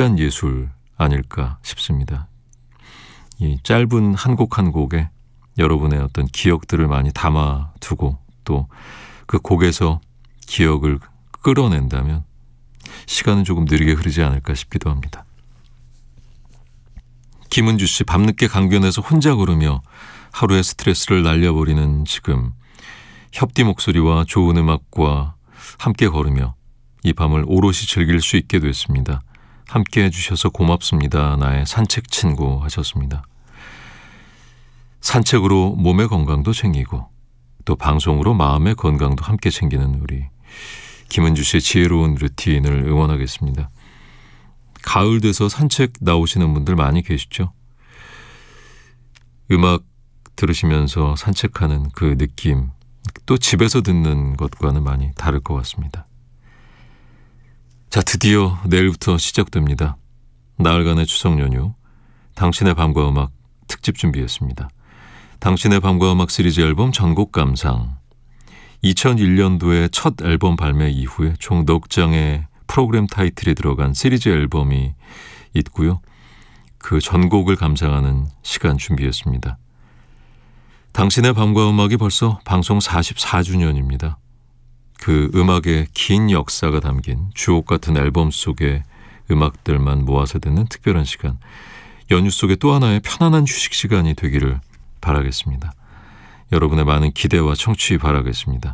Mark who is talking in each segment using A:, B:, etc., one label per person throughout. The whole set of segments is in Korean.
A: 시간 예술 아닐까 싶습니다. 이 짧은 한 곡 한 곡에 여러분의 어떤 기억들을 많이 담아두고 또 그 곡에서 기억을 끌어낸다면 시간은 조금 느리게 흐르지 않을까 싶기도 합니다. 김은주 씨, 밤늦게 강변에서 혼자 걸으며 하루의 스트레스를 날려버리는 지금 협디 목소리와 좋은 음악과 함께 걸으며 이 밤을 오롯이 즐길 수 있게 됐습니다. 함께 해주셔서 고맙습니다. 나의 산책 친구 하셨습니다. 산책으로 몸의 건강도 챙기고 또 방송으로 마음의 건강도 함께 챙기는 우리 김은주 씨의 지혜로운 루틴을 응원하겠습니다. 가을 돼서 산책 나오시는 분들 많이 계시죠? 음악 들으시면서 산책하는 그 느낌, 또 집에서 듣는 것과는 많이 다를 것 같습니다. 자, 드디어 내일부터 시작됩니다. 나흘간의 추석 연휴, 당신의 밤과 음악 특집 준비했습니다. 당신의 밤과 음악 시리즈 앨범 전곡 감상. 2001년도에 첫 앨범 발매 이후에 총 4장의 프로그램 타이틀이 들어간 시리즈 앨범이 있고요. 그 전곡을 감상하는 시간 준비했습니다. 당신의 밤과 음악이 벌써 방송 44주년입니다. 그 음악의 긴 역사가 담긴 주옥 같은 앨범 속의 음악들만 모아서 듣는 특별한 시간, 연휴 속에 또 하나의 편안한 휴식 시간이 되기를 바라겠습니다. 여러분의 많은 기대와 청취 바라겠습니다.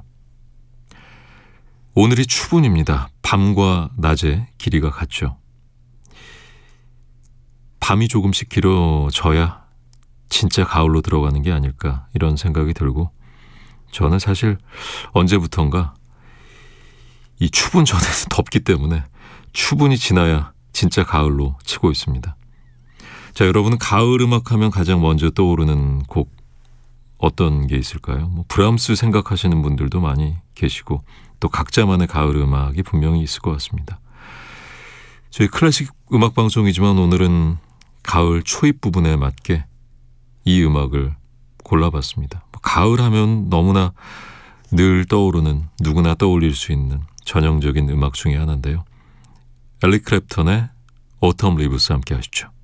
A: 오늘이 추분입니다. 밤과 낮의 길이가 같죠. 밤이 조금씩 길어져야 진짜 가을로 들어가는 게 아닐까 이런 생각이 들고, 저는 사실 언제부턴가 이 추분 전에도 덥기 때문에 추분이 지나야 진짜 가을로 치고 있습니다. 자, 여러분은 가을 음악하면 가장 먼저 떠오르는 곡 어떤 게 있을까요? 브람스 생각하시는 분들도 많이 계시고 또 각자만의 가을 음악이 분명히 있을 것 같습니다. 저희 클래식 음악 방송이지만 오늘은 가을 초입 부분에 맞게 이 음악을 골라봤습니다. 가을 하면 너무나 늘 떠오르는, 누구나 떠올릴 수 있는 전형적인 음악 중에 하나인데요. 엘릭 클랩턴의 Autumn Leaves 함께 하시죠.